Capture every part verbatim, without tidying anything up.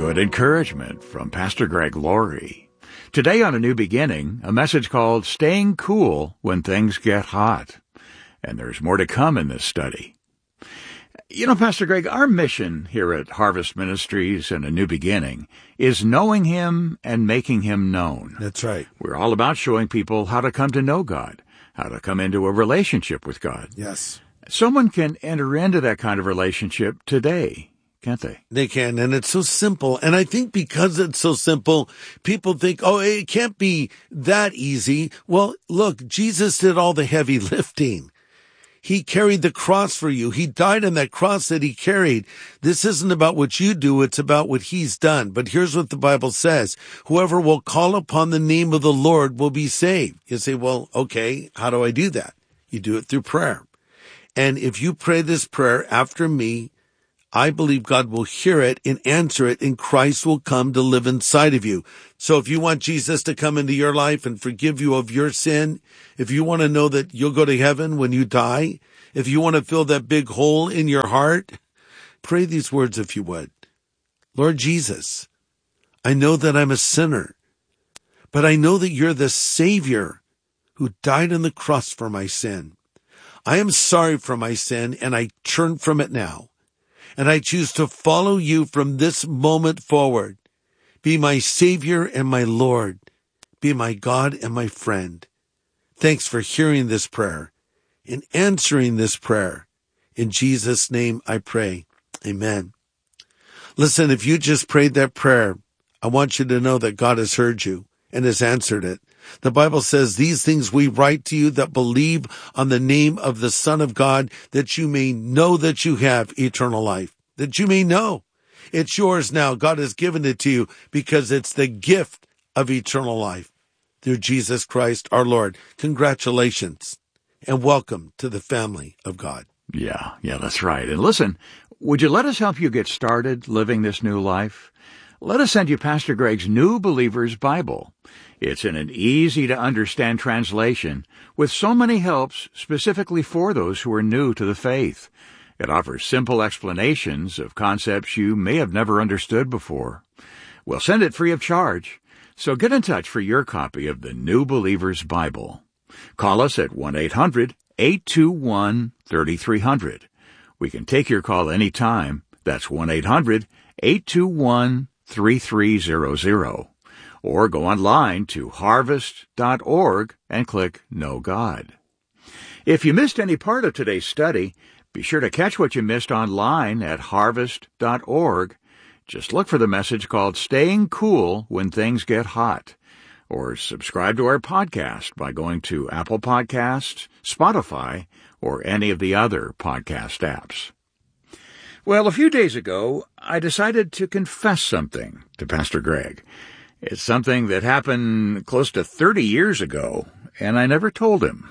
Good encouragement from Pastor Greg Laurie. Today on A New Beginning, a message called Staying Cool When Things Get Hot. And there's more to come in this study. You know, Pastor Greg, our mission here at Harvest Ministries and A New Beginning is knowing Him and making Him known. That's right. We're all about showing people how to come to know God, how to come into a relationship with God. Yes. Someone can enter into that kind of relationship today, can't they? They can, and it's so simple. And I think because it's so simple, people think, oh, it can't be that easy. Well, look, Jesus did all the heavy lifting. He carried the cross for you. He died on that cross that he carried. This isn't about what you do. It's about what he's done. But here's what the Bible says. Whoever will call upon the name of the Lord will be saved. You say, well, okay, how do I do that? You do it through prayer. And if you pray this prayer after me, I believe God will hear it and answer it, and Christ will come to live inside of you. So if you want Jesus to come into your life and forgive you of your sin, if you want to know that you'll go to heaven when you die, if you want to fill that big hole in your heart, pray these words if you would. Lord Jesus, I know that I'm a sinner, but I know that you're the Savior who died on the cross for my sin. I am sorry for my sin, and I turn from it now. And I choose to follow you from this moment forward. Be my Savior and my Lord. Be my God and my friend. Thanks for hearing this prayer and answering this prayer. In Jesus' name I pray. Amen. Listen, if you just prayed that prayer, I want you to know that God has heard you and has answered it. The Bible says, these things we write to you that believe on the name of the Son of God, that you may know that you have eternal life, that you may know. It's yours now. God has given it to you because it's the gift of eternal life through Jesus Christ our Lord. Congratulations and welcome to the family of God. Yeah, yeah, that's right. And listen, would you let us help you get started living this new life? Let us send you Pastor Greg's New Believer's Bible. It's in an easy-to-understand translation with so many helps specifically for those who are new to the faith. It offers simple explanations of concepts you may have never understood before. We'll send it free of charge, so get in touch for your copy of the New Believer's Bible. Call us at one eight hundred eight two one three three zero zero. We can take your call any time. That's one eight hundred eight two one three three zero zero. Or go online to harvest dot org and click Know God. If you missed any part of today's study, be sure to catch what you missed online at harvest dot org. Just look for the message called Staying Cool When Things Get Hot. Or subscribe to our podcast by going to Apple Podcasts, Spotify, or any of the other podcast apps. Well, a few days ago, I decided to confess something to Pastor Greg. It's something that happened close to thirty years ago, and I never told him.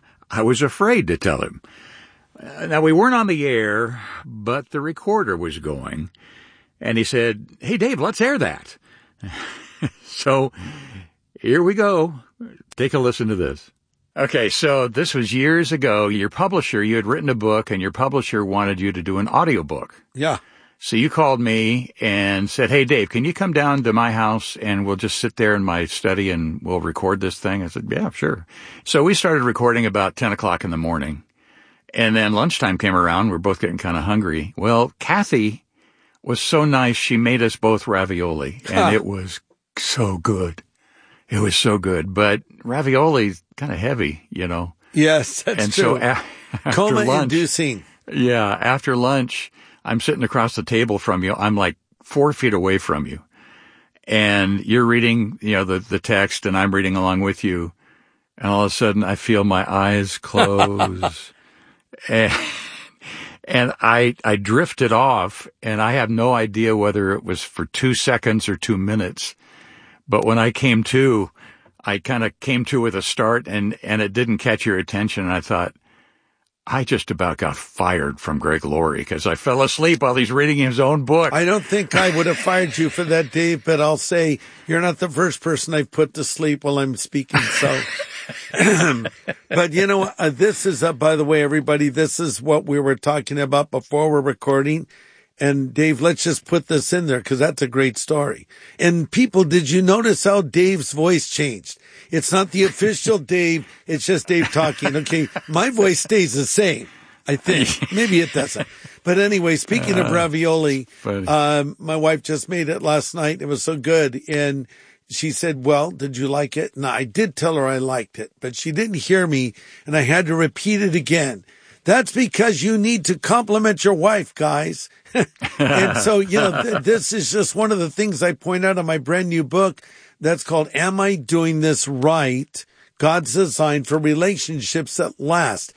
I was afraid to tell him. Now, we weren't on the air, but the recorder was going, and he said, "Hey, Dave, let's air that." So, here we go. Take a listen to this. Okay, so this was years ago. Your publisher, you had written a book, and your publisher wanted you to do an audiobook. Yeah. So you called me and said, "Hey, Dave, can you come down to my house and we'll just sit there in my study and we'll record this thing?" I said, "Yeah, sure." So we started recording about ten o'clock in the morning. And then lunchtime came around. We're both getting kind of hungry. Well, Kathy was so nice. She made us both ravioli, and it was so good. It was so good. But ravioli's kind of heavy, you know. Yes, that's and true. So a- after Coma lunch, inducing. Yeah, after lunch, I'm sitting across the table from you. I'm like four feet away from you. And you're reading, you know, the, the text, and I'm reading along with you. And all of a sudden, I feel my eyes close. and and I, I drifted off, and I have no idea whether it was for two seconds or two minutes. But when I came to, I kind of came to with a start, and, and it didn't catch your attention. And I thought, I just about got fired from Greg Laurie because I fell asleep while he's reading his own book. I don't think I would have fired you for that, Dave, but I'll say you're not the first person I've put to sleep while I'm speaking. So, but you know, uh, this is, uh, by the way, everybody, this is what we were talking about before we're recording. And Dave, let's just put this in there because that's a great story. And people, did you notice how Dave's voice changed? It's not the official Dave. It's just Dave talking. Okay. My voice stays the same, I think. Maybe it doesn't. But anyway, speaking of ravioli, um, my wife just made it last night. It was so good. And she said, well, did you like it? And I did tell her I liked it, but she didn't hear me and I had to repeat it again. That's because you need to compliment your wife, guys. And so, you know, th- this is just one of the things I point out in my brand new book that's called Am I Doing This Right? God's Design for Relationships That Last.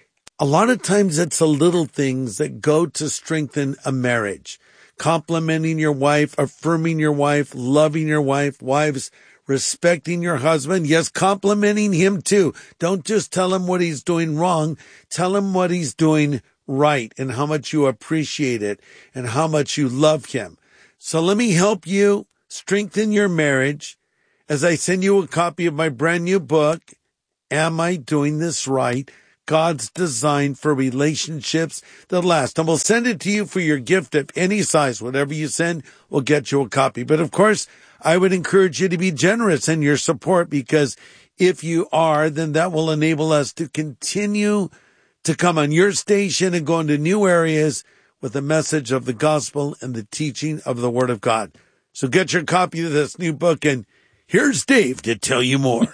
A lot of times it's the little things that go to strengthen a marriage. Complimenting your wife, affirming your wife, loving your wife, wives, respecting your husband. Yes, complimenting him too. Don't just tell him what he's doing wrong. Tell him what he's doing right and how much you appreciate it and how much you love him. So let me help you strengthen your marriage as I send you a copy of my brand new book, Am I Doing This Right? God's Design for Relationships That Last. And we'll send it to you for your gift of any size. Whatever you send, we'll get you a copy. But of course, I would encourage you to be generous in your support because if you are, then that will enable us to continue to come on your station and go into new areas with the message of the gospel and the teaching of the Word of God. So get your copy of this new book, and here's Dave to tell you more.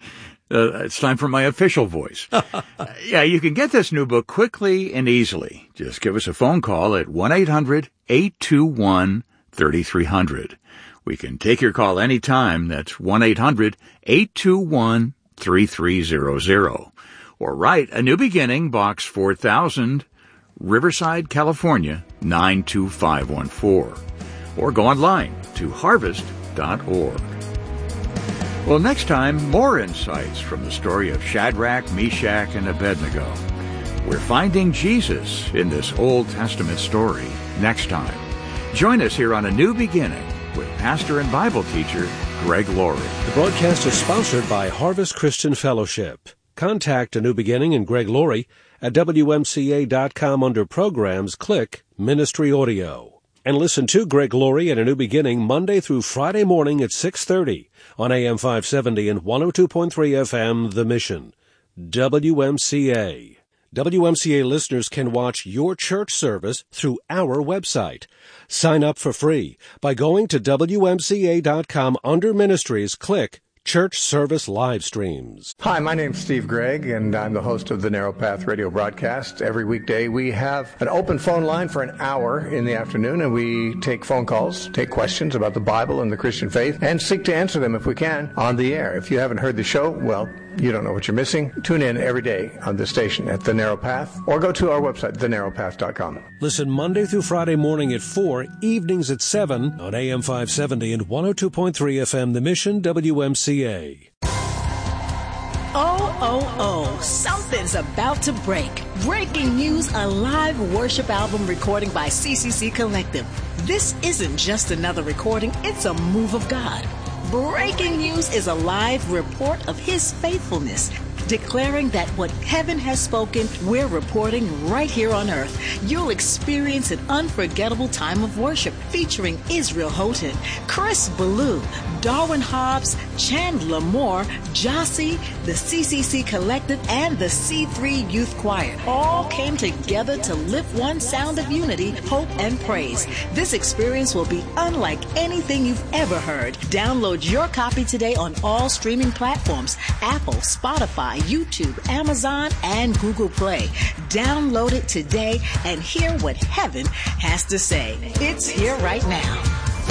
Uh, it's time for my official voice. uh, yeah, you can get this new book quickly and easily. Just give us a phone call at one eight hundred eight two one three three zero zero. We can take your call anytime. That's one eight hundred eight two one three three zero zero. Or write A New Beginning, Box four thousand, Riverside, California, nine two five one four. Or go online to harvest dot org. Well, next time, more insights from the story of Shadrach, Meshach, and Abednego. We're finding Jesus in this Old Testament story next time. Join us here on A New Beginning with pastor and Bible teacher Greg Laurie. The broadcast is sponsored by Harvest Christian Fellowship. Contact A New Beginning and Greg Laurie at W M C A dot com under Programs. Click Ministry Audio. And listen to Greg Laurie and A New Beginning Monday through Friday morning at six thirty on A M five seventy and one oh two point three F M, The Mission. W M C A. W M C A listeners can watch your church service through our website. Sign up for free by going to W M C A dot com under Ministries. Click Church Service Live Streams. Hi, my name's Steve Gregg, and I'm the host of the Narrow Path radio broadcast. Every weekday we have an open phone line for an hour in the afternoon, and we take phone calls, take questions about the Bible and the Christian faith, and seek to answer them if we can on the air. If you haven't heard the show, well, you don't know what you're missing. Tune in every day on this station at The Narrow Path, or go to our website, the narrow path dot com. Listen Monday through Friday morning at four, evenings at seven on A M five seventy and one oh two point three F M, The Mission, W M C A. Oh, oh, oh, something's about to break. Breaking news, a live worship album recording by C C C Collective. This isn't just another recording, it's a move of God. Breaking news is a live report of His faithfulness, declaring that what heaven has spoken, we're reporting right here on earth. You'll experience an unforgettable time of worship featuring Israel Houghton, Chris Ballou, Darwin Hobbs, Chandler Moore, Jossie, the C C C Collective, and the C three Youth Choir all came together to lift one sound of unity, hope, and praise. This experience will be unlike anything you've ever heard. Download your copy today on all streaming platforms: Apple, Spotify, YouTube, Amazon, and Google Play. Download it today and hear what heaven has to say. It's here right now.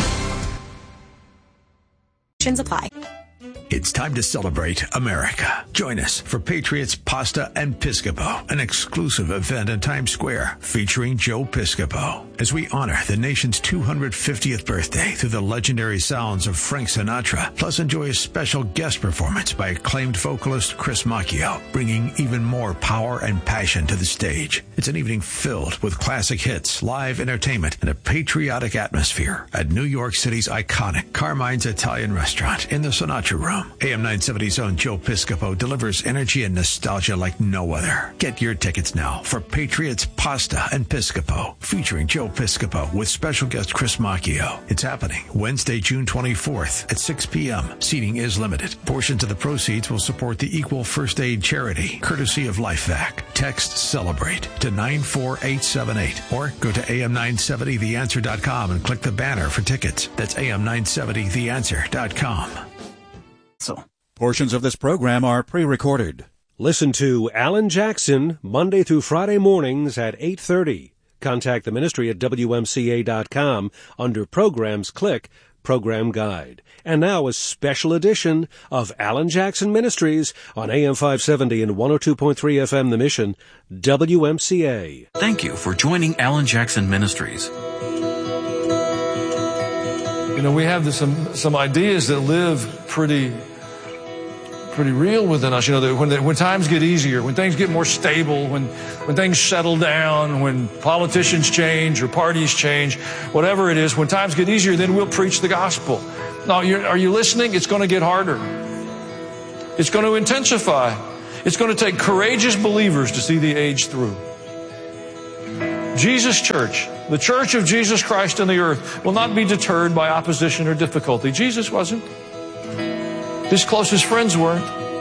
Apply. It's time to celebrate America. Join us for Patriots Pasta and Piscopo, an exclusive event in Times Square featuring Joe Piscopo, as we honor the nation's two hundred fiftieth birthday through the legendary sounds of Frank Sinatra, plus enjoy a special guest performance by acclaimed vocalist Chris Macchio, bringing even more power and passion to the stage. It's an evening filled with classic hits, live entertainment, and a patriotic atmosphere at New York City's iconic Carmine's Italian Restaurant in the Sinatra Room. com. A M nine seventy's own Joe Piscopo delivers energy and nostalgia like no other. Get your tickets now for Patriots Pasta and Piscopo, featuring Joe Piscopo with special guest Chris Macchio. It's happening Wednesday, June twenty-fourth at six p.m. Seating is limited. Portions of the proceeds will support the Equal First Aid charity, courtesy of LifeVac. Text CELEBRATE to nine four eight seven eight or go to A M nine seventy the answer dot com and click the banner for tickets. That's A M nine seventy the answer dot com. So, portions of this program are pre-recorded. Listen to Alan Jackson Monday through Friday mornings at eight thirty. Contact the ministry at W M C A dot com. Under Programs, click Program Guide. And now a special edition of Alan Jackson Ministries on A M five seventy and one oh two point three F M The Mission, W M C A. Thank you for joining Alan Jackson Ministries. You know, we have this, some some ideas that live pretty pretty real within us. You know, that when the, when times get easier, when things get more stable, when when things settle down, when politicians change or parties change, whatever it is, when times get easier, then we'll preach the gospel. Now, you're, are you listening? It's going to get harder. It's going to intensify. It's going to take courageous believers to see the age through. Jesus Church, the Church of Jesus Christ in the earth, will not be deterred by opposition or difficulty. Jesus wasn't. His closest friends weren't.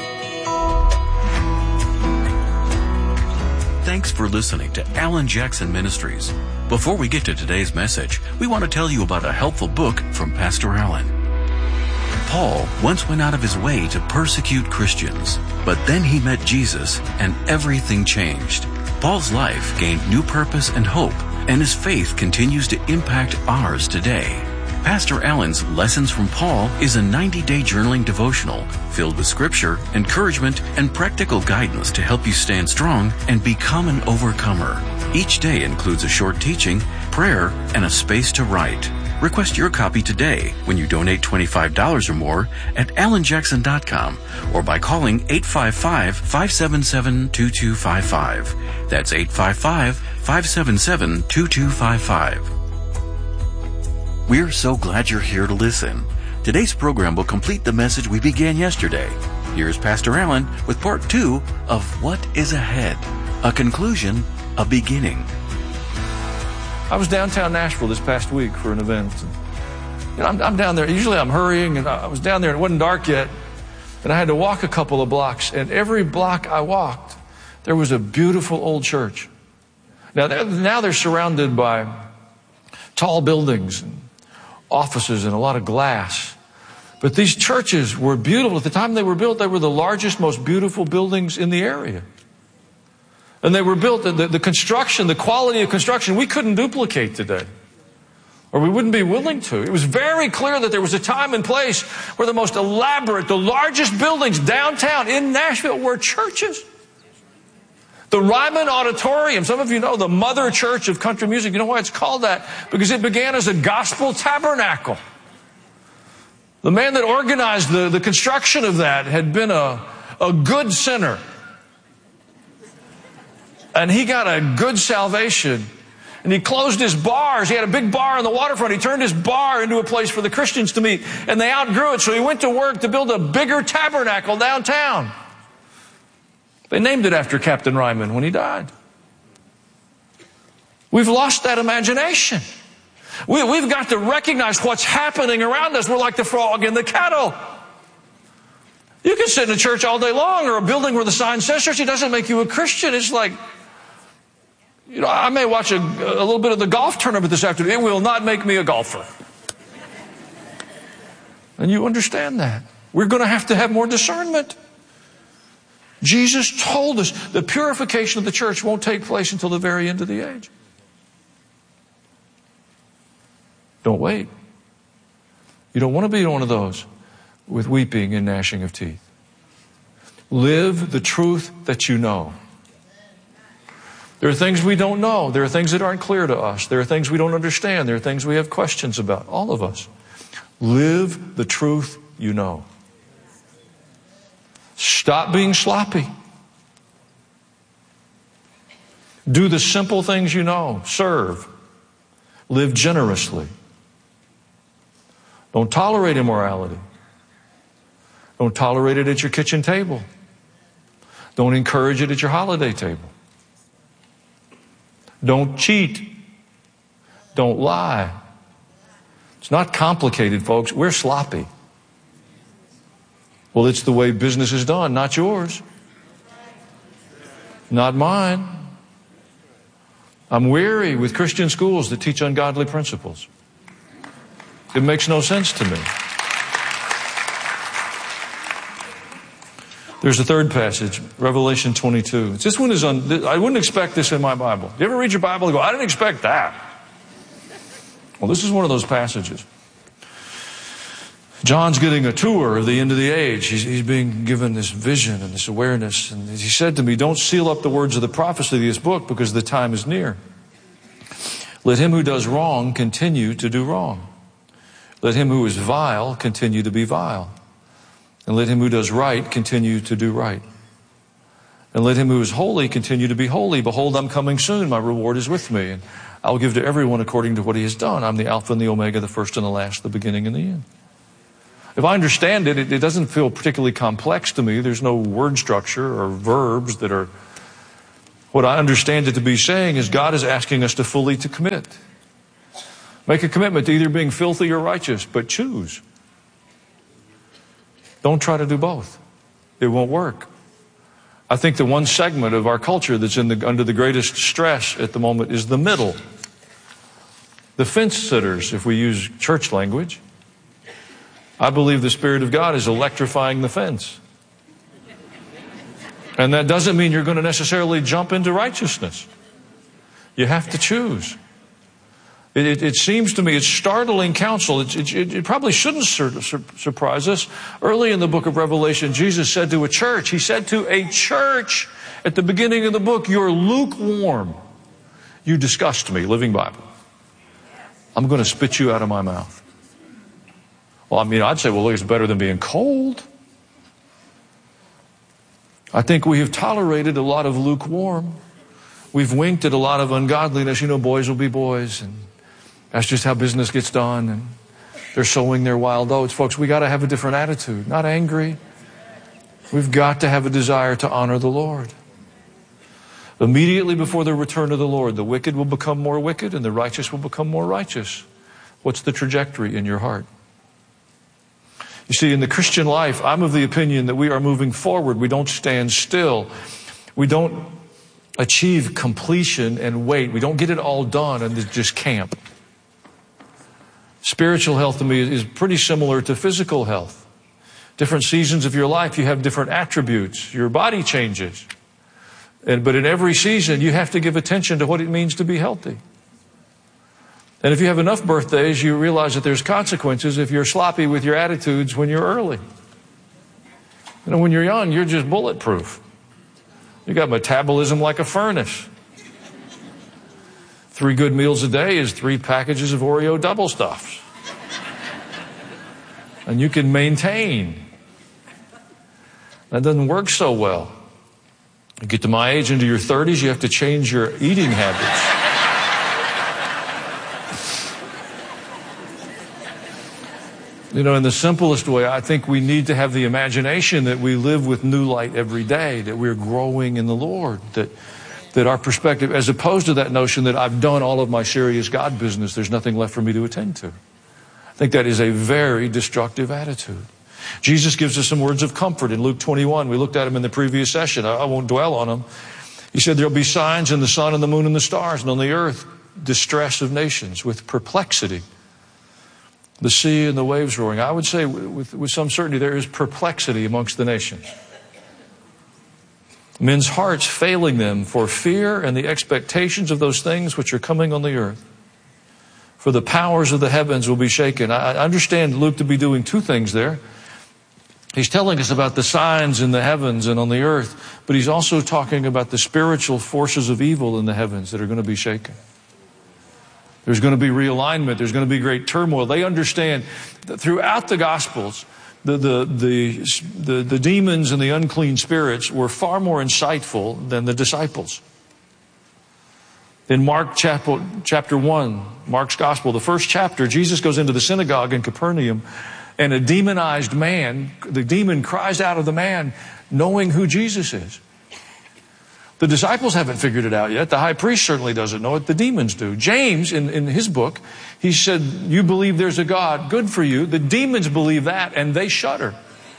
Thanks for listening to Alan Jackson Ministries. Before we get to today's message, we want to tell you about a helpful book from Pastor Alan. Paul once went out of his way to persecute Christians, but then he met Jesus and everything changed. Paul's life gained new purpose and hope, and his faith continues to impact ours today. Pastor Alan's Lessons from Paul is a ninety-day journaling devotional filled with scripture, encouragement, and practical guidance to help you stand strong and become an overcomer. Each day includes a short teaching, prayer, and a space to write. Request your copy today when you donate twenty-five dollars or more at alan jackson dot com or by calling eight five five, five seven seven, two two five five. That's eight five five, five seven seven, two two five five. We're so glad you're here to listen. Today's program will complete the message we began yesterday. Here's Pastor Alan with part two of What is Ahead, a conclusion, a beginning. I was downtown Nashville this past week for an event. You know, I'm, I'm down there. Usually I'm hurrying, and I was down there, and it wasn't dark yet, and I had to walk a couple of blocks, and every block I walked, there was a beautiful old church. Now they're, now they're surrounded by tall buildings and offices and a lot of glass. But these churches were beautiful. At the time they were built, they were the largest, most beautiful buildings in the area. And they were built, the, the construction, the quality of construction, we couldn't duplicate today. Or we wouldn't be willing to. It was very clear that there was a time and place where the most elaborate, the largest buildings downtown in Nashville were churches. The Ryman Auditorium, some of you know the mother church of country music. You know why it's called that? Because it began as a gospel tabernacle. The man that organized the, the construction of that had been a, a good sinner. And he got a good salvation. And he closed his bars. He had a big bar on the waterfront. He turned his bar into a place for the Christians to meet. And they outgrew it, so he went to work to build a bigger tabernacle downtown. They named it after Captain Ryman when he died. We've lost that imagination. We, we've got to recognize what's happening around us. We're like the frog in the kettle. You can sit in a church all day long or a building where the sign says church. It doesn't make you a Christian. It's like, you know, I may watch a, a little bit of the golf tournament this afternoon. It will not make me a golfer. And you understand that. We're going to have to have more discernment. Jesus told us the purification of the church won't take place until the very end of the age. Don't wait. You don't want to be one of those with weeping and gnashing of teeth. Live the truth that you know. There are things we don't know. There are things that aren't clear to us. There are things we don't understand. There are things we have questions about. All of us. Live the truth you know. Stop being sloppy. Do the simple things you know. Serve. Live generously. Don't tolerate immorality. Don't tolerate it at your kitchen table. Don't encourage it at your holiday table. Don't cheat. Don't lie. It's not complicated, folks. We're sloppy. Well, it's the way business is done, not yours. Not mine. I'm weary with Christian schools that teach ungodly principles. It makes no sense to me. There's a third passage, Revelation twenty-two. This one is on, I wouldn't expect this in my Bible. You ever read your Bible and go, I didn't expect that? Well, this is one of those passages. John's getting a tour of the end of the age. He's, he's being given this vision and this awareness. And he said to me, don't seal up the words of the prophecy of this book because the time is near. Let him who does wrong continue to do wrong. Let him who is vile continue to be vile. And let him who does right continue to do right. And let him who is holy continue to be holy. Behold, I'm coming soon. My reward is with me. And I'll give to everyone according to what he has done. I'm the Alpha and the Omega, the first and the last, the beginning and the end. If I understand it, it, it doesn't feel particularly complex to me. There's no word structure or verbs that are... What I understand it to be saying is God is asking us to fully to commit. Make a commitment to either being filthy or righteous, but choose. Don't try to do both. It won't work. I think the one segment of our culture that's in the, under the greatest stress at the moment is the middle. The fence sitters, if we use church language. I believe the Spirit of God is electrifying the fence. And that doesn't mean you're going to necessarily jump into righteousness. You have to choose. It, it, it seems to me it's startling counsel. It, it, it probably shouldn't sur- sur- surprise us. Early in the book of Revelation, Jesus said to a church, he said to a church at the beginning of the book, you're lukewarm. You disgust me, Living Bible. I'm going to spit you out of my mouth. Well, I mean, I'd say, well, look, it's better than being cold. I think we have tolerated a lot of lukewarm. We've winked at a lot of ungodliness. You know, boys will be boys, and that's just how business gets done, and they're sowing their wild oats. Folks, we got to have a different attitude, not angry. We've got to have a desire to honor the Lord. Immediately before the return of the Lord, the wicked will become more wicked, and the righteous will become more righteous. What's the trajectory in your heart? You see, in the Christian life, I'm of the opinion that we are moving forward. We don't stand still. We don't achieve completion and wait. We don't get it all done and just camp. Spiritual health to me is pretty similar to physical health. Different seasons of your life, you have different attributes. Your body changes. And, but in every season, you have to give attention to what it means to be healthy. And if you have enough birthdays, you realize that there's consequences if you're sloppy with your attitudes when you're early. You know, when you're young, you're just bulletproof. You got metabolism like a furnace. Three good meals a day is three packages of Oreo double stuffs. And you can maintain. That doesn't work so well. You get to my age, into your thirties, you have to change your eating habits. You know, in the simplest way, I think we need to have the imagination that we live with new light every day, that we're growing in the Lord, that that our perspective, as opposed to that notion that I've done all of my serious God business, there's nothing left for me to attend to. I think that is a very destructive attitude. Jesus gives us some words of comfort in Luke twenty-one. We looked at them in the previous session. I won't dwell on them. He said there'll be signs in the sun and the moon and the stars, and on the earth, distress of nations with perplexity. The sea and the waves roaring. I would say with, with some certainty there is perplexity amongst the nations. Men's hearts failing them for fear and the expectations of those things which are coming on the earth. For the powers of the heavens will be shaken. I understand Luke to be doing two things there. He's telling us about the signs in the heavens and on the earth, but he's also talking about the spiritual forces of evil in the heavens that are going to be shaken. There's going to be realignment. There's going to be great turmoil. They understand that throughout the Gospels, the, the, the, the, the demons and the unclean spirits were far more insightful than the disciples. In Mark chapter, chapter one, Mark's Gospel, the first chapter, Jesus goes into the synagogue in Capernaum, And a demonized man, the demon cries out of the man, knowing who Jesus is. The disciples haven't figured it out yet. The high priest certainly doesn't know it. The demons do. James, in, in his book, he said, you believe there's a God. Good for you. The demons believe that, and they shudder.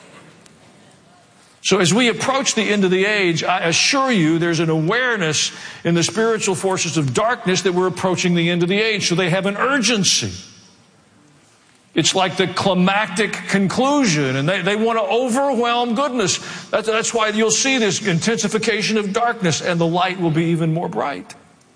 So as we approach the end of the age, I assure you there's an awareness in the spiritual forces of darkness that we're approaching the end of the age. So they have an urgency. It's like the climactic conclusion, and they, they want to overwhelm goodness. That's, that's why you'll see this intensification of darkness, and the light will be even more bright.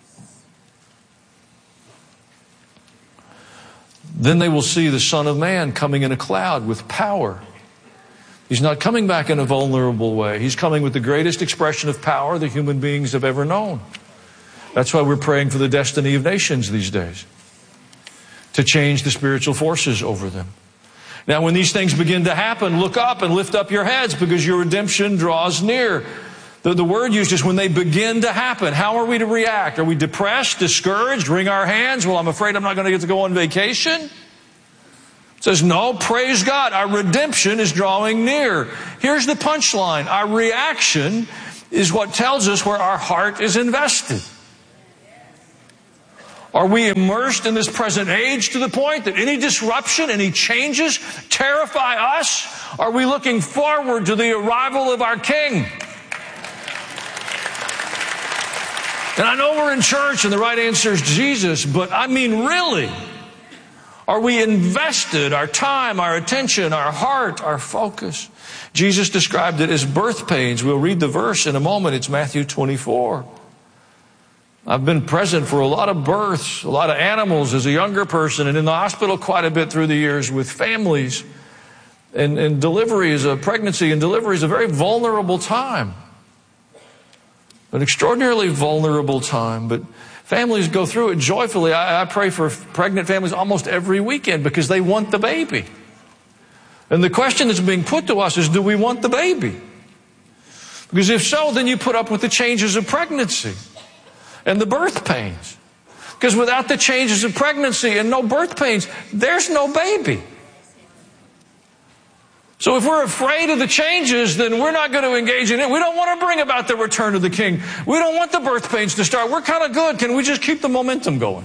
Then they will see the Son of Man coming in a cloud with power. He's not coming back in a vulnerable way. He's coming with the greatest expression of power that human beings have ever known. That's why we're praying for the destiny of nations these days, to change the spiritual forces over them. Now, when these things begin to happen, look up and lift up your heads, because your redemption draws near. The, the word used is when they begin to happen. How are we to react? Are we depressed, discouraged, wring our hands? Well, I'm afraid I'm not going to get to go on vacation. It says, no, praise God. Our redemption is drawing near. Here's the punchline. Our reaction is what tells us where our heart is invested. Are we immersed in this present age to the point that any disruption, any changes terrify us? Are we looking forward to the arrival of our King? And I know we're in church and the right answer is Jesus, but I mean really, are we invested, our time, our attention, our heart, our focus? Jesus described it as birth pains. We'll read the verse in a moment. It's Matthew twenty-four. I've been present for a lot of births, a lot of animals as a younger person, and in the hospital quite a bit through the years with families. And, and delivery is a pregnancy and delivery is a very vulnerable time. An extraordinarily vulnerable time, but families go through it joyfully. I, I pray for pregnant families almost every weekend because they want the baby. And the question that's being put to us is, do we want the baby? Because if so, then you put up with the changes of pregnancy and the birth pains. Because without the changes of pregnancy and no birth pains, there's no baby. So if we're afraid of the changes, then we're not going to engage in it. We don't want to bring about the return of the King. We don't want the birth pains to start. We're kind of good. Can we just keep the momentum going?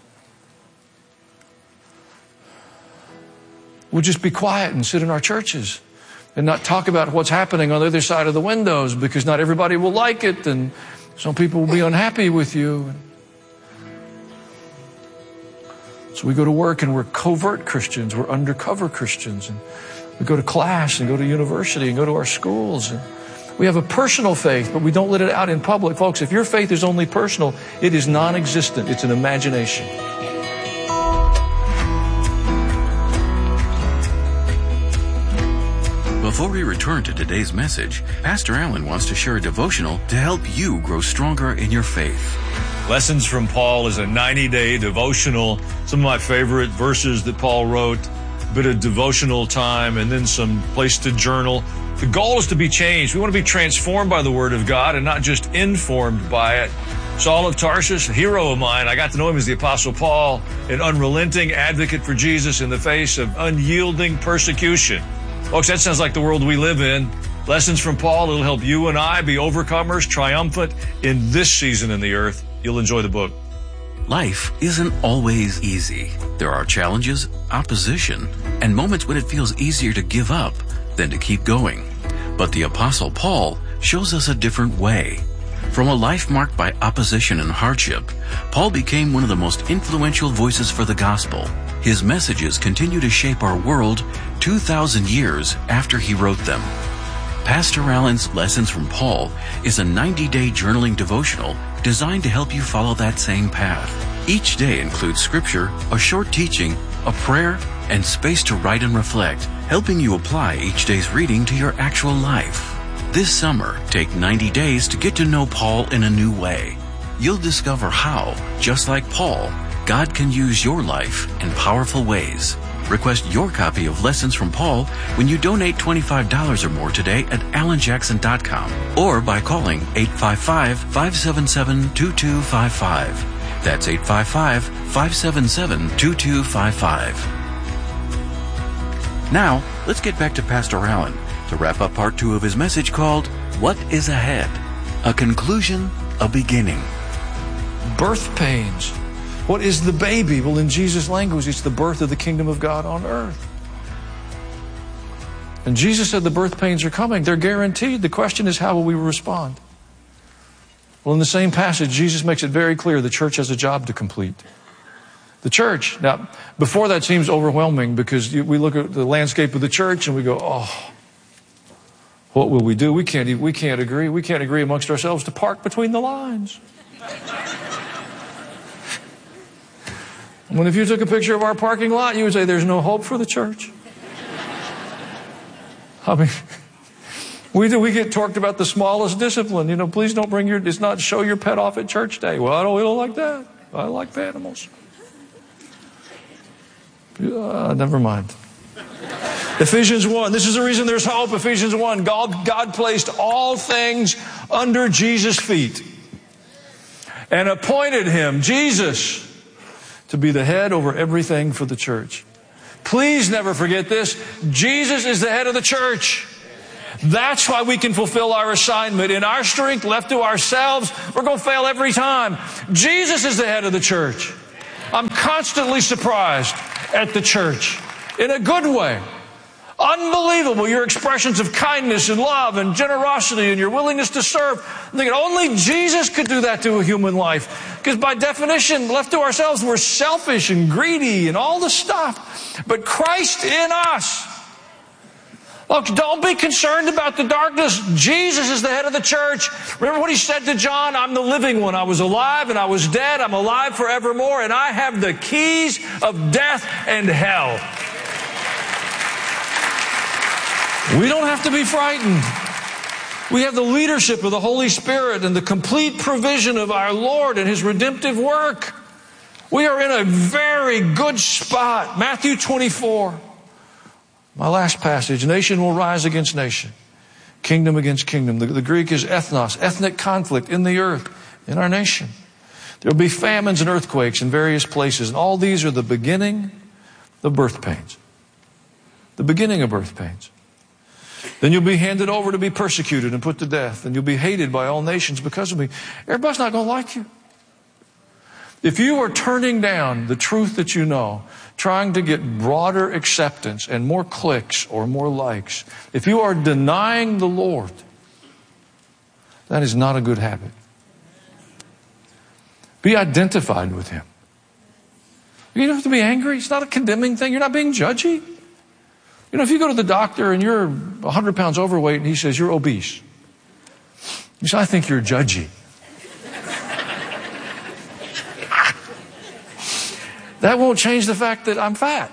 We'll just be quiet and sit in our churches and not talk about what's happening on the other side of the windows, because not everybody will like it and some people will be unhappy with you. So we go to work and we're covert Christians. We're undercover Christians. And we go to class and go to university and go to our schools. And we have a personal faith, but we don't let it out in public. Folks, if your faith is only personal, it is non-existent. It's an imagination. Before we return to today's message, Pastor Allen wants to share a devotional to help you grow stronger in your faith. Lessons from Paul is a ninety-day devotional. Some of my favorite verses that Paul wrote, a bit of devotional time, and then some place to journal. The goal is to be changed. We want to be transformed by the Word of God and not just informed by it. Saul of Tarsus, a hero of mine. I got to know him as the Apostle Paul, an unrelenting advocate for Jesus in the face of unyielding persecution. Folks, that sounds like the world we live in. Lessons from Paul, it'll help you and I be overcomers, triumphant in this season in the earth. You'll enjoy the book. Life isn't always easy. There are challenges, opposition, and moments when it feels easier to give up than to keep going. But the Apostle Paul shows us a different way. From a life marked by opposition and hardship, Paul became one of the most influential voices for the gospel. His messages continue to shape our world two thousand years after he wrote them. Pastor Allen's Lessons from Paul is a ninety-day journaling devotional designed to help you follow that same path. Each day includes scripture, a short teaching, a prayer, and space to write and reflect, helping you apply each day's reading to your actual life. This summer, take ninety days to get to know Paul in a new way. You'll discover how, just like Paul, God can use your life in powerful ways. Request your copy of Lessons from Paul when you donate twenty-five dollars or more today at alan jackson dot com or by calling eight five five, five seven seven, two two five five. That's eight five five, five seven seven, two two five five. Now, let's get back to Pastor Allen to wrap up part two of his message called, What is Ahead? A Conclusion, a Beginning. Birth pains. What is the baby? Well, in Jesus' language, it's the birth of the kingdom of God on earth. And Jesus said the birth pains are coming. They're guaranteed. The question is, how will we respond? Well, in the same passage, Jesus makes it very clear the church has a job to complete. The church. Now, before that seems overwhelming because we look at the landscape of the church and we go, oh, what will we do? We can't, we can't agree. We can't agree amongst ourselves to park between the lines. When if you took a picture of our parking lot, you would say there's no hope for the church. I mean, we do, we get talked about the smallest discipline. You know, please don't bring your, it's not show your pet off at church day. Well, I don't, we don't like that. I like animals. Uh, never mind. Ephesians one. This is the reason there's hope. Ephesians one. God, God placed all things under Jesus' feet and appointed him, Jesus, to be the head over everything for the church. Please never forget this. Jesus is the head of the church. That's why we can fulfill our assignment. In our strength, left to ourselves, we're going to fail every time. Jesus is the head of the church. I'm constantly surprised at the church in a good way. Unbelievable, your expressions of kindness and love and generosity and your willingness to serve. I'm thinking only Jesus could do that to a human life. Because by definition, left to ourselves, we're selfish and greedy and all the stuff. But Christ in us. Look, don't be concerned about the darkness. Jesus is the head of the church. Remember what he said to John? I'm the living one. I was alive and I was dead. I'm alive forevermore. And I have the keys of death and hell. We don't have to be frightened. We have the leadership of the Holy Spirit and the complete provision of our Lord and his redemptive work. We are in a very good spot. Matthew twenty-four. My last passage. Nation will rise against nation. Kingdom against kingdom. The, the Greek is ethnos. Ethnic conflict in the earth, in our nation. There will be famines and earthquakes in various places. And all these are the beginning of birth pains. The beginning of birth pains. Then you'll be handed over to be persecuted and put to death. And you'll be hated by all nations because of me. Everybody's not going to like you. If you are turning down the truth that you know, trying to get broader acceptance and more clicks or more likes, if you are denying the Lord, that is not a good habit. Be identified with him. You don't have to be angry. It's not a condemning thing. You're not being judgy. You know, if you go to the doctor and you're one hundred pounds overweight and he says you're obese, you say, I think you're judgy. That won't change the fact that I'm fat.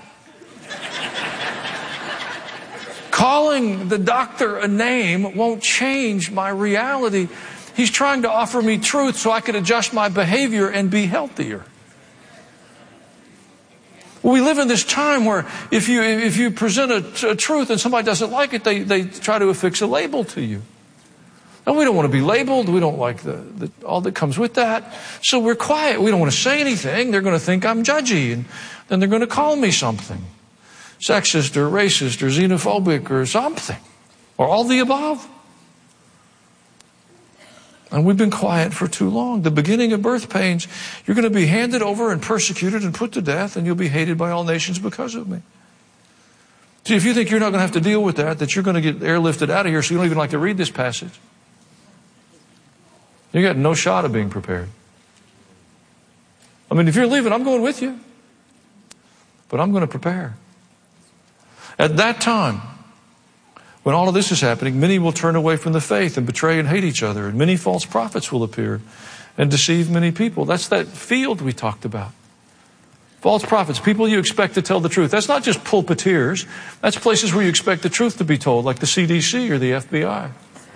Calling the doctor a name won't change my reality. He's trying to offer me truth so I could adjust my behavior and be healthier. We live in this time where if you if you present a, a truth and somebody doesn't like it, they, they try to affix a label to you. And we don't want to be labeled. We don't like the, the all that comes with that. So we're quiet. We don't want to say anything. They're going to think I'm judgy. And then they're going to call me something. Sexist or racist or xenophobic or something. Or all the above. And we've been quiet for too long. The beginning of birth pains, you're going to be handed over and persecuted and put to death, and you'll be hated by all nations because of me. See, if you think you're not going to have to deal with that, that you're going to get airlifted out of here so you don't even like to read this passage, you got no shot of being prepared. I mean, if you're leaving, I'm going with you. But I'm going to prepare. At that time, when all of this is happening, many will turn away from the faith and betray and hate each other. And many false prophets will appear and deceive many people. That's that field we talked about. False prophets, people you expect to tell the truth. That's not just pulpiteers. That's places where you expect the truth to be told, like the C D C or the F B I.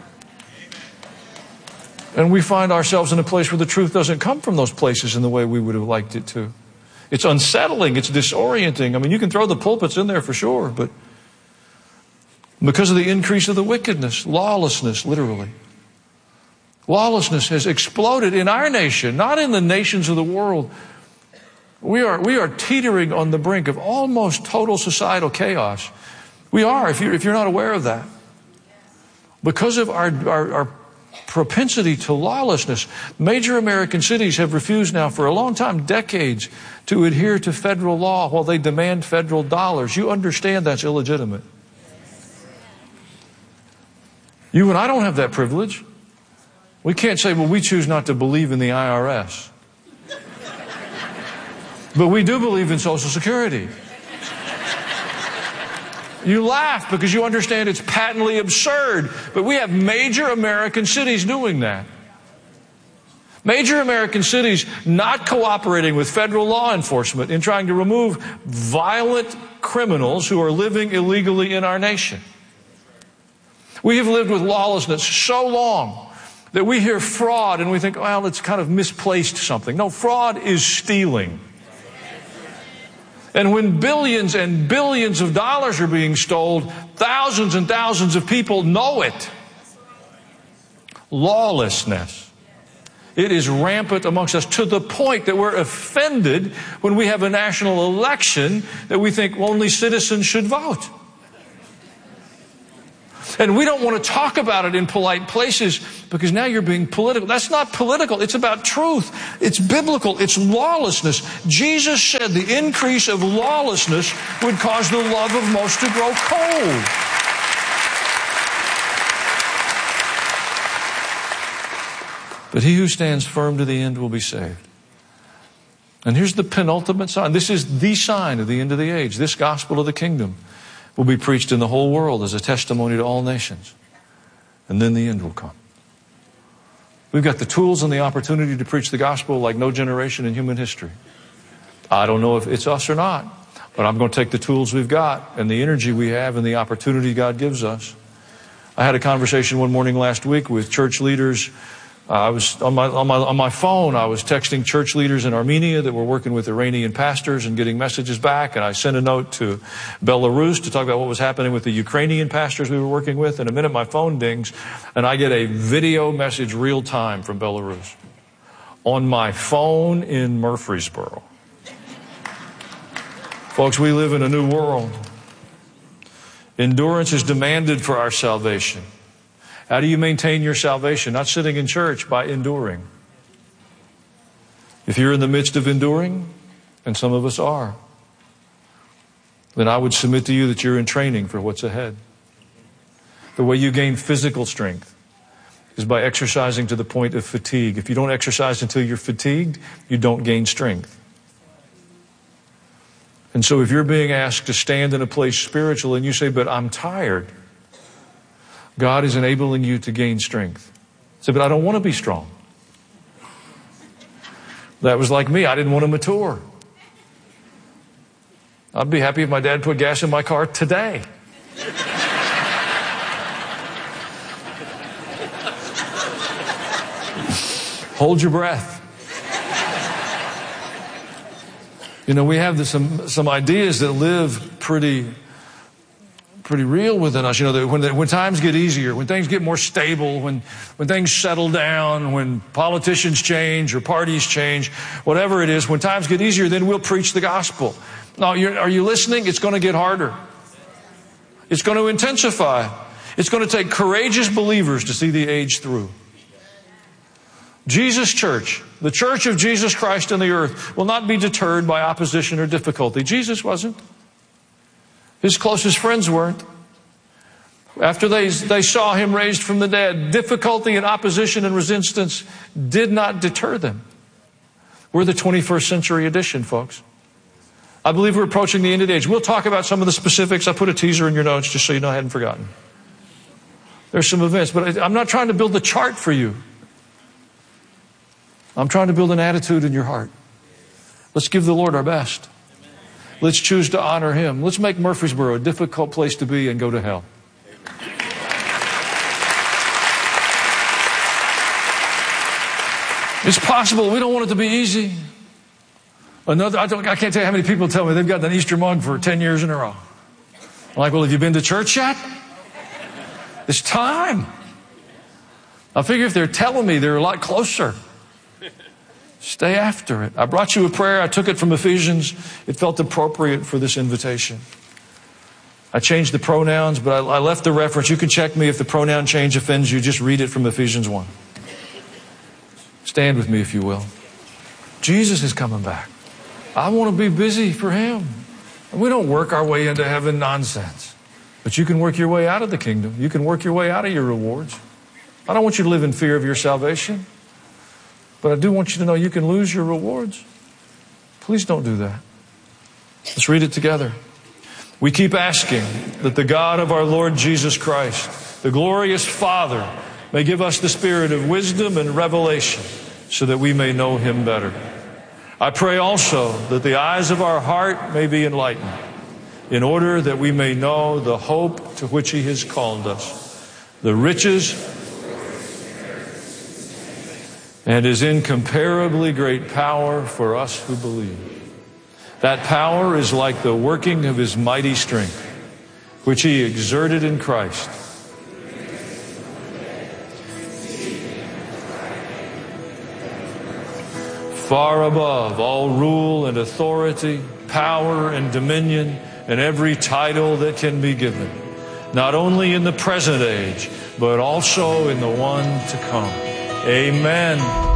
And we find ourselves in a place where the truth doesn't come from those places in the way we would have liked it to. It's unsettling. It's disorienting. I mean, you can throw the pulpits in there for sure, but because of the increase of the wickedness, lawlessness, literally. Lawlessness has exploded in our nation, not in the nations of the world. We are, we are teetering on the brink of almost total societal chaos. We are, if you're, if you're not aware of that. Because of our, our, our propensity to lawlessness, major American cities have refused now for a long time, decades, to adhere to federal law while they demand federal dollars. You understand that's illegitimate. You and I don't have that privilege. We can't say, well, we choose not to believe in the I R S. But we do believe in Social Security. You laugh because you understand it's patently absurd. But we have major American cities doing that. Major American cities not cooperating with federal law enforcement in trying to remove violent criminals who are living illegally in our nation. We have lived with lawlessness so long that we hear fraud and we think, well, it's kind of misplaced something. No, fraud is stealing. And when billions and billions of dollars are being stolen, thousands and thousands of people know it. Lawlessness. It is rampant amongst us to the point that we're offended when we have a national election that we think only citizens should vote. And we don't want to talk about it in polite places because now you're being political. That's not political. It's about truth. It's biblical. It's lawlessness. Jesus said the increase of lawlessness would cause the love of most to grow cold. But he who stands firm to the end will be saved. And here's the penultimate sign. This is the sign of the end of the age. This gospel of the kingdom will be preached in the whole world as a testimony to all nations. And then the end will come. We've got the tools and the opportunity to preach the gospel like no generation in human history. I don't know if it's us or not, but I'm going to take the tools we've got and the energy we have and the opportunity God gives us. I had a conversation one morning last week with church leaders. Uh, I was on my, on my, on my phone, I was texting church leaders in Armenia that were working with Iranian pastors and getting messages back. And I sent a note to Belarus to talk about what was happening with the Ukrainian pastors we were working with. In a minute, my phone dings and I get a video message real time from Belarus on my phone in Murfreesboro. Folks, we live in a new world. Endurance is demanded for our salvation. How do you maintain your salvation? Not sitting in church, by enduring. If you're in the midst of enduring, and some of us are, then I would submit to you that you're in training for what's ahead. The way you gain physical strength is by exercising to the point of fatigue. If you don't exercise until you're fatigued, you don't gain strength. And so if you're being asked to stand in a place spiritual and you say, but I'm tired, God is enabling you to gain strength. Say, but I don't want to be strong. That was like me. I didn't want to mature. I'd be happy if my dad put gas in my car today. Hold your breath. You know, we have this, some some ideas that live pretty pretty real within us. You know, that when the, when times get easier, when things get more stable, when when things settle down, when politicians change or parties change, whatever it is, when times get easier, then we'll preach the gospel. Now, you're, are you listening? It's going to get harder. It's going to intensify. It's going to take courageous believers to see the age through. Jesus Church, the church of Jesus Christ on the earth, will not be deterred by opposition or difficulty. Jesus wasn't. His closest friends weren't. After they, they saw him raised from the dead, difficulty and opposition and resistance did not deter them. We're the twenty-first century edition, folks. I believe we're approaching the end of the age. We'll talk about some of the specifics. I put a teaser in your notes just so you know I hadn't forgotten. There's some events, but I'm not trying to build a chart for you. I'm trying to build an attitude in your heart. Let's give the Lord our best. Let's choose to honor Him. Let's make Murfreesboro a difficult place to be and go to hell. It's possible. We don't want it to be easy. Another, I, don't, I can't tell you how many people tell me they've got an Easter mug for ten years in a row. I'm like, well, have you been to church yet? It's time. I figure if they're telling me, they're a lot closer. Stay after it. I brought you a prayer. I took it from Ephesians. It felt appropriate for this invitation. I changed the pronouns, but I, I left the reference. You can check me if the pronoun change offends you. Just read it from Ephesians one. Stand with me, if you will. Jesus is coming back. I want to be busy for him. And we don't work our way into heaven nonsense. But you can work your way out of the kingdom. You can work your way out of your rewards. I don't want you to live in fear of your salvation. But I do want you to know you can lose your rewards. Please don't do that. Let's read it together. We keep asking that the God of our Lord Jesus Christ, the glorious Father, may give us the spirit of wisdom and revelation so that we may know him better. I pray also that the eyes of our heart may be enlightened in order that we may know the hope to which he has called us, the riches and his incomparably great power for us who believe. That power is like the working of his mighty strength, which he exerted in Christ. Far above all rule and authority, power and dominion, and every title that can be given, not only in the present age, but also in the one to come. Amen.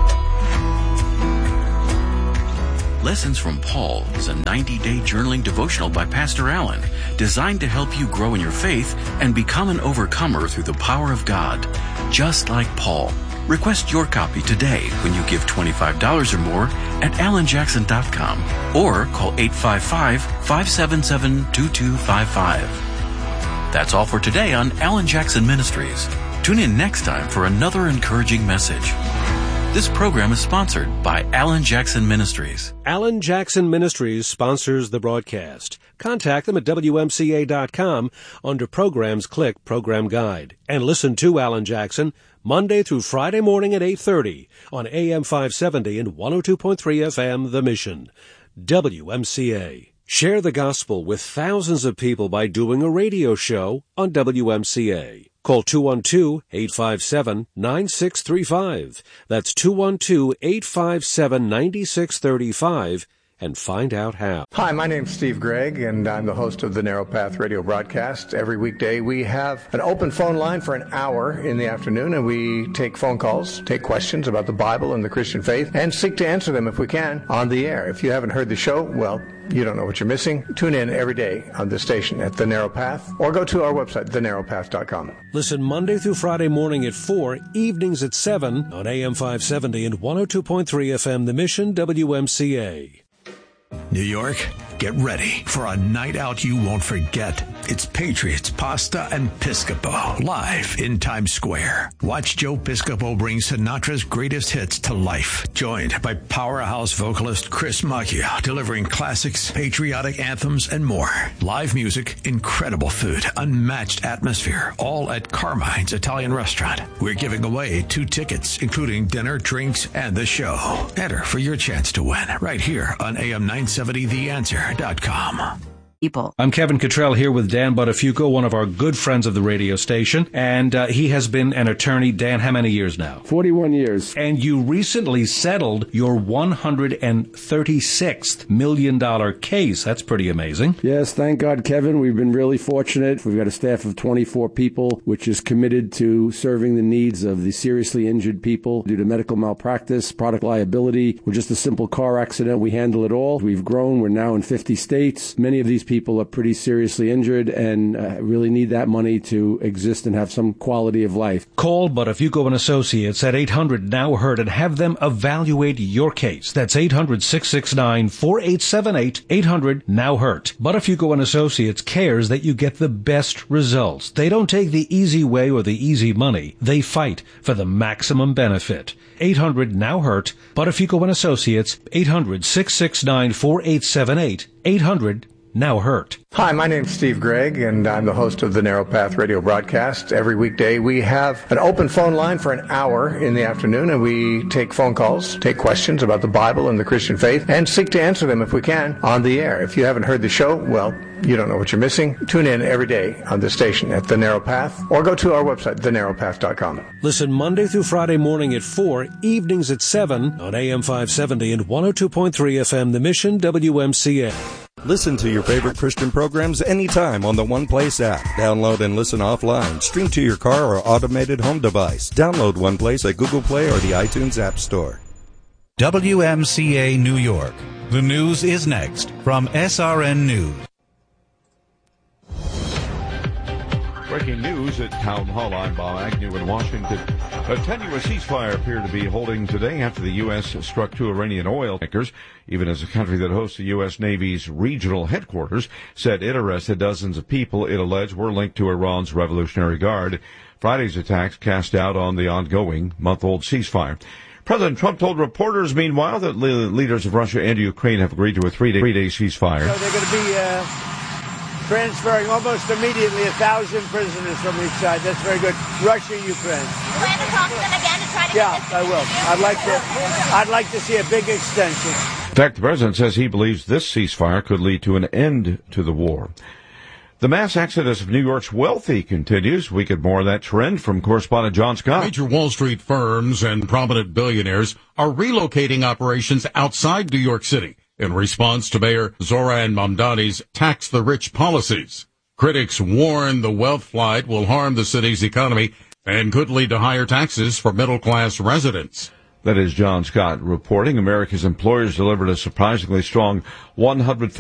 Lessons from Paul is a ninety-day journaling devotional by Pastor Allen, designed to help you grow in your faith and become an overcomer through the power of God, just like Paul. Request your copy today when you give twenty-five dollars or more at alan jackson dot com or call eight five five, five seven seven, two two five five. That's all for today on Alan Jackson Ministries. Tune in next time for another encouraging message. This program is sponsored by Alan Jackson Ministries. Alan Jackson Ministries sponsors the broadcast. Contact them at W M C A dot com. Under Programs, click Program Guide. And listen to Alan Jackson Monday through Friday morning at eight thirty on A M five seventy and one oh two point three F M, The Mission. W M C A. Share the gospel with thousands of people by doing a radio show on W M C A. Call two one two, eight five seven, nine six three five. That's two one two, eight five seven, nine six three five and find out how. Hi, my name's Steve Gregg, and I'm the host of the Narrow Path radio broadcast. Every weekday we have an open phone line for an hour in the afternoon, and we take phone calls, take questions about the Bible and the Christian faith, and seek to answer them if we can on the air. If you haven't heard the show, well, you don't know what you're missing. Tune in every day on this station at The Narrow Path, or go to our website, the narrow path dot com. Listen Monday through Friday morning at four, evenings at seven on A M five seventy and one oh two point three F M, The Mission, W M C A. New York, get ready for a night out you won't forget. It's Patriots, Pasta, and Piscopo, live in Times Square. Watch Joe Piscopo bring Sinatra's greatest hits to life. Joined by powerhouse vocalist Chris Macchia, delivering classics, patriotic anthems, and more. Live music, incredible food, unmatched atmosphere, all at Carmine's Italian Restaurant. We're giving away two tickets, including dinner, drinks, and the show. Enter for your chance to win right here on A M nine seventy the answer dot com. People. I'm Kevin Cottrell here with Dan Buttafuoco, one of our good friends of the radio station, and uh, he has been an attorney. Dan, how many years now? forty-one years. And you recently settled your one hundred thirty-sixth million dollars case. That's pretty amazing. Yes, thank God, Kevin. We've been really fortunate. We've got a staff of twenty-four people, which is committed to serving the needs of the seriously injured people due to medical malpractice, product liability, or just a simple car accident. We handle it all. We've grown. We're now in fifty states. Many of these people are pretty seriously injured and uh, really need that money to exist and have some quality of life. Call Buttafuoco and Associates at eight hundred now hurt and have them evaluate your case. That's eight hundred, six six nine, four eight seven eight, eight hundred now hurt. Buttafuoco and Associates cares that you get the best results. They don't take the easy way or the easy money. They fight for the maximum benefit. eight hundred now hurt. Buttafuoco and Associates, eight hundred, six six nine, four eight seven eight, eight hundred now hurt. Hi, my name's Steve Gregg, and I'm the host of the Narrow Path radio broadcast. Every weekday we have an open phone line for an hour in the afternoon, and we take phone calls, take questions about the Bible and the Christian faith, and seek to answer them if we can on the air. If you haven't heard the show, well, you don't know what you're missing. Tune in every day on this station at The Narrow Path, or go to our website, the narrow path dot com. Listen Monday through Friday morning at four, evenings at seven on A M five seventy and one oh two point three F M, The Mission, W M C A. Listen to your favorite Christian programs anytime on the One Place app. Download and listen offline. Stream to your car or automated home device. Download One Place at Google Play or the iTunes App Store. W M C A New York. The news is next from S R N News. Breaking news at Town Hall. I'm Bob Agnew in Washington. A tenuous ceasefire appeared to be holding today after the U S struck two Iranian oil tankers, even as a country that hosts the U S Navy's regional headquarters said it arrested dozens of people it alleged were linked to Iran's Revolutionary Guard. Friday's attacks cast doubt on the ongoing month-old ceasefire. President Trump told reporters, meanwhile, that le- leaders of Russia and Ukraine have agreed to a three-day, three-day ceasefire. So they're going to be uh, transferring almost immediately a thousand prisoners from each side. That's very good. Russia, Ukraine. You plan to talk to them again to try to yeah, get this I will. I'd like to. I'd like to see a big extension. In fact, the president says he believes this ceasefire could lead to an end to the war. The mass exodus of New York's wealthy continues. We get more of that trend from correspondent John Scott. Major Wall Street firms and prominent billionaires are relocating operations outside New York City in response to Mayor Zoran Mamdani's tax the rich policies. Critics warn the wealth flight will harm the city's economy and could lead to higher taxes for middle-class residents. That is John Scott reporting. America's employers delivered a surprisingly strong one hundred